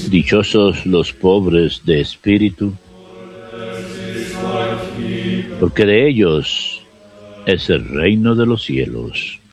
Dichosos los pobres de espíritu, porque de ellos es el reino de los cielos.